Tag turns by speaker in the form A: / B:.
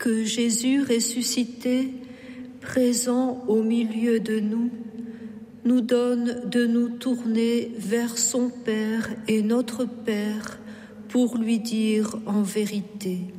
A: que Jésus ressuscité, présent au milieu de nous, nous donne de nous tourner vers son Père et notre Père pour lui dire en vérité: